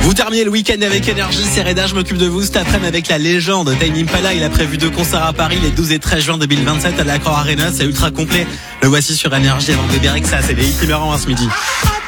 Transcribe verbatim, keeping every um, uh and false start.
Vous terminez le week-end avec énergie, c'est Reda, je m'occupe de vous cet après-midi avec la légende Tame Impala. Il a prévu deux concerts à Paris les douze et treize juin deux mille vingt-sept à l'Accor Arena. C'est ultra complet. Le voici sur énergie avant de débarquer que ça. C'est les hits numéro un ce midi.